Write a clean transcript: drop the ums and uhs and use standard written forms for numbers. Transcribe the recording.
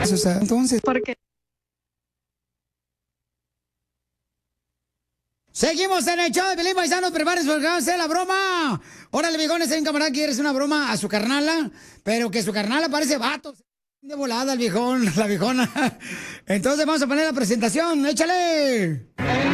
O sea, entonces... Porque Seguimos en el show de Pelín, paisanos, prepárense porque vamos a hacer la broma. Órale, viejones, hay un camarada que quiere hacer una broma a su carnala, pero que su carnala parece vato. De volada el viejón, la viejona. Entonces vamos a poner la presentación, échale.